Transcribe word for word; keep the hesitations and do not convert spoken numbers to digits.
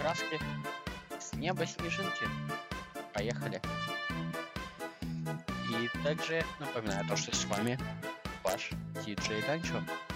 краски, с неба снежинки. Поехали. И также напоминаю то, что с вами ваш Диджей Данчо.